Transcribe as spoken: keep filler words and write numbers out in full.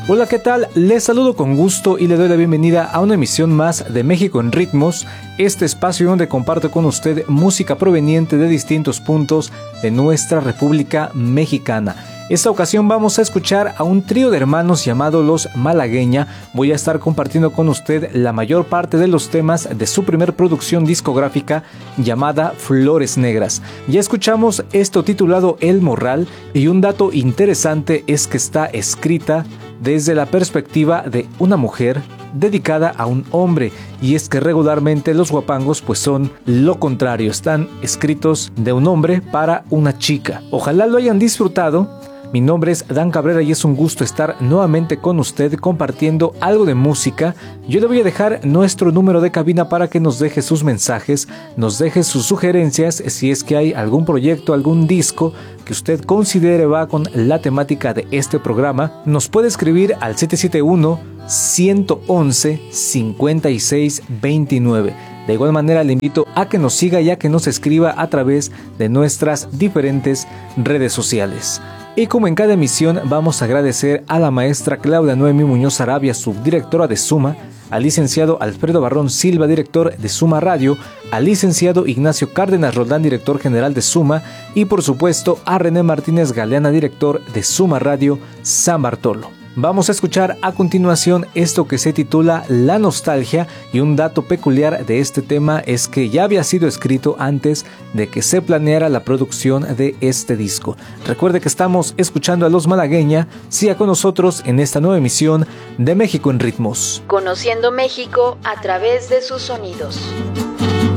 Hola, ¿qué tal? Les saludo con gusto y le doy la bienvenida a una emisión más de México en Ritmos, este espacio donde comparto con usted música proveniente de distintos puntos de nuestra República Mexicana. Esta ocasión vamos a escuchar a un trío de hermanos llamado Los Malagueña. Voy a estar compartiendo con usted la mayor parte de los temas de su primer producción discográfica llamada Flores Negras. Ya escuchamos esto titulado El Morral, y un dato interesante es que está escrita desde la perspectiva de una mujer dedicada a un hombre, y es que regularmente los guapangos pues son lo contrario, están escritos de un hombre para una chica. Ojalá lo hayan disfrutado. Mi nombre es Dan Cabrera y es un gusto estar nuevamente con usted compartiendo algo de música. Yo le voy a dejar nuestro número de cabina para que nos deje sus mensajes, nos deje sus sugerencias, si es que hay algún proyecto, algún disco que usted considere va con la temática de este programa. Nos puede escribir al siete siete uno, uno uno uno, cinco seis dos nueve. De igual manera le invito a que nos siga y a que nos escriba a través de nuestras diferentes redes sociales. Y como en cada emisión, vamos a agradecer a la maestra Claudia Noemi Muñoz Arabia, subdirectora de Suma, al licenciado Alfredo Barrón Silva, director de Suma Radio, al licenciado Ignacio Cárdenas Roldán, director general de Suma, y por supuesto a René Martínez Galeana, director de Suma Radio San Bartolo. Vamos a escuchar a continuación esto que se titula La Nostalgia, y un dato peculiar de este tema es que ya había sido escrito antes de que se planeara la producción de este disco. Recuerde que estamos escuchando a Los Malagueña. Siga con nosotros en esta nueva emisión de México en Ritmos. Conociendo México a través de sus sonidos.